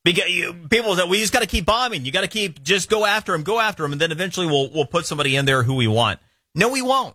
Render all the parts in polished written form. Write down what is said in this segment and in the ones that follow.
Because people say, we just got to keep bombing. You got to just go after him, and then eventually we'll put somebody in there who we want. No, we won't.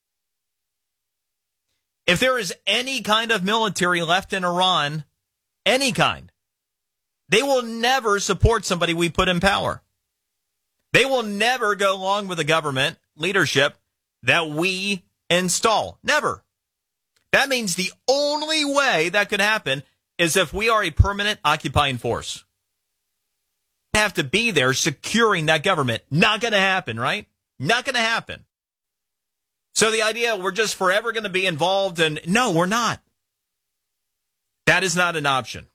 If there is any kind of military left in Iran, any kind, they will never support somebody we put in power. They will never go along with the government leadership that we install. Never. That means the only way that could happen is if we are a permanent occupying force. We have to be there securing that government. Not going to happen, right? Not going to happen. So the idea we're just forever going to be involved in, no, we're not. That is not an option.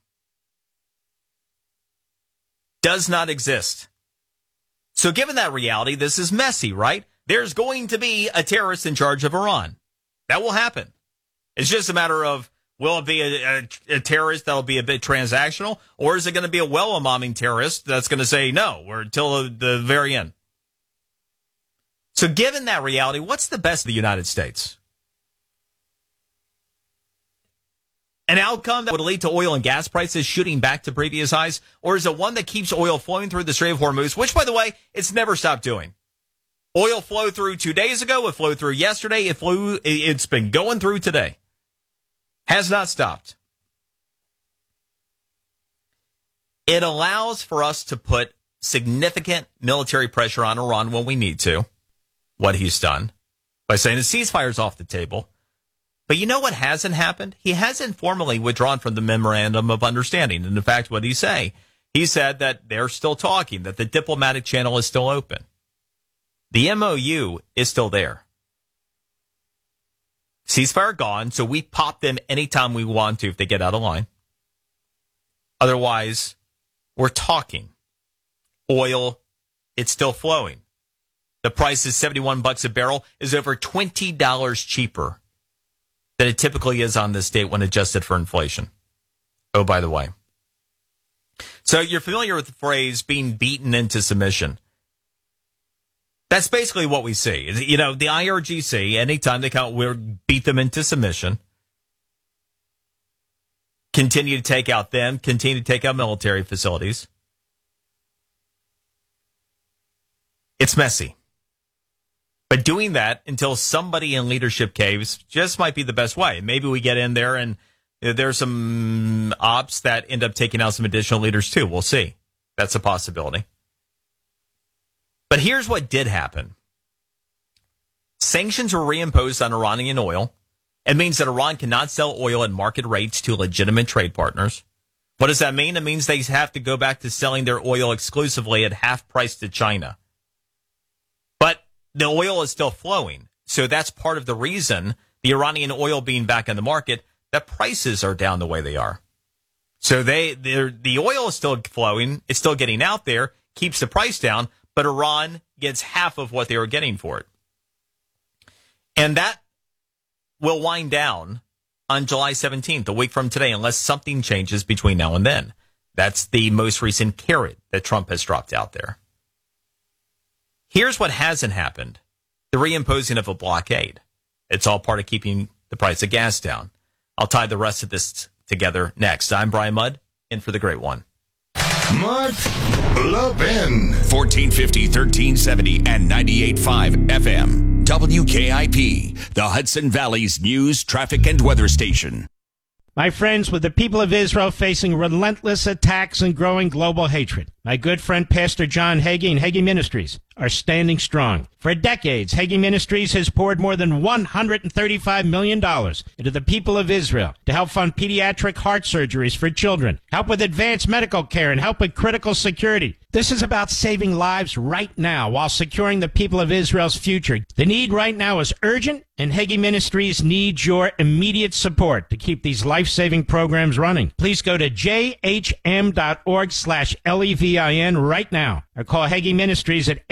Does not exist. So given that reality, this is messy, right? There's going to be a terrorist in charge of Iran. That will happen. It's just a matter of, will it be a terrorist that'll be a bit transactional, or is it going to be a well-bombing terrorist that's going to say, no, we're until the very end? So given that reality, what's the best of the United States? An outcome that would lead to oil and gas prices shooting back to previous highs? Or is it one that keeps oil flowing through the Strait of Hormuz, which, by the way, it's never stopped doing? Oil flowed through 2 days ago. It flowed through yesterday. It's been going through today. Has not stopped. It allows for us to put significant military pressure on Iran when we need to. What he's done by saying the ceasefire's off the table. But you know what hasn't happened? He hasn't formally withdrawn from the memorandum of understanding. And in fact, what did he say? He said that they're still talking, that the diplomatic channel is still open. The MOU is still there. Ceasefire gone, so we pop them anytime we want to if they get out of line. Otherwise, we're talking. Oil, it's still flowing. The price is $71 a barrel, is over $20 cheaper than it typically is on this date when adjusted for inflation. Oh, by the way. So you're familiar with the phrase being beaten into submission. That's basically what we see. You know, the IRGC, anytime they come, we'll beat them into submission. Continue to take out them, continue to take out military facilities. It's messy. But doing that until somebody in leadership caves just might be the best way. Maybe we get in there and there's some ops that end up taking out some additional leaders too. We'll see. That's a possibility. But here's what did happen. Sanctions were reimposed on Iranian oil. It means that Iran cannot sell oil at market rates to legitimate trade partners. What does that mean? It means they have to go back to selling their oil exclusively at half price to China. But the oil is still flowing. So that's part of the reason the Iranian oil being back in the market, that prices are down the way they are. So the oil is still flowing. It's still getting out there, keeps the price down, but Iran gets half of what they were getting for it. And that will wind down on July 17th, a week from today, unless something changes between now and then. That's the most recent carrot that Trump has dropped out there. Here's what hasn't happened. The reimposing of a blockade. It's all part of keeping the price of gas down. I'll tie the rest of this together next. I'm Brian Mudd, in for the Great One. Mark Levin. 1450, 1370, and 98.5 FM. WKIP, the Hudson Valley's news, traffic, and weather station. My friends, with the people of Israel facing relentless attacks and growing global hatred, my good friend Pastor John Hagee and Hagee Ministries are standing strong. For decades, Hagee Ministries has poured more than $135 million into the people of Israel to help fund pediatric heart surgeries for children, help with advanced medical care, and help with critical security. This is about saving lives right now while securing the people of Israel's future. The need right now is urgent, and Hagee Ministries needs your immediate support to keep these life-saving programs running. Please go to jhm.org/LEVIN right now, or call Hagee Ministries at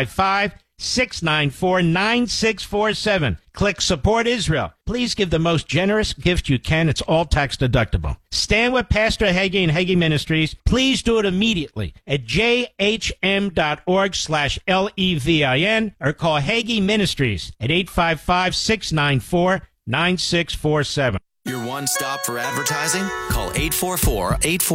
855-694-9647. Click Support Israel. Please give the most generous gift you can. It's all tax deductible. Stand with Pastor Hagee and Hagee Ministries. Please do it immediately at jhm.org/LEVIN, or call Hagee Ministries at 855-694-9647. Your one stop for advertising? Call 844-84